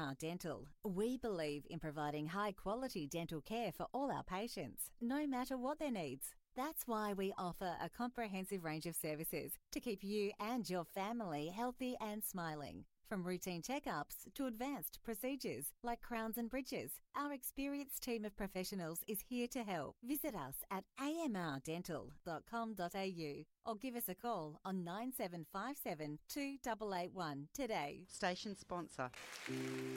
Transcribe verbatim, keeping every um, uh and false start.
R Dental. We believe in providing high-quality dental care for all our patients, no matter what their needs. That's why we offer a comprehensive range of services to keep you and your family healthy and smiling. From routine checkups to advanced procedures like crowns and bridges, our experienced team of professionals is here to help. Visit us at a m r dental dot com dot a u or give us a call on nine seven five seven two eight eight one today. Station sponsor.